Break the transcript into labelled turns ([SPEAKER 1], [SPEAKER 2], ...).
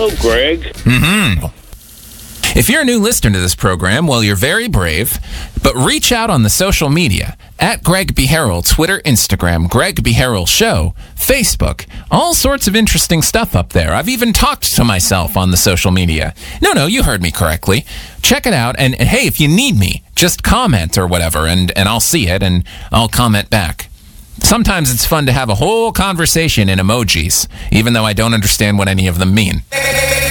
[SPEAKER 1] Hello, Greg.
[SPEAKER 2] Mm-hmm. If you're a new listener to this program, well, you're very brave, but reach out on the social media, at Greg B. Harrell, Twitter, Instagram, Greg B. Harrell Show, Facebook, all sorts of interesting stuff up there. I've even talked to myself on the social media. No, you heard me correctly. Check it out, and hey, if you need me, just comment or whatever, and I'll see it, and I'll comment back. Sometimes it's fun to have a whole conversation in emojis, even though I don't understand what any of them mean.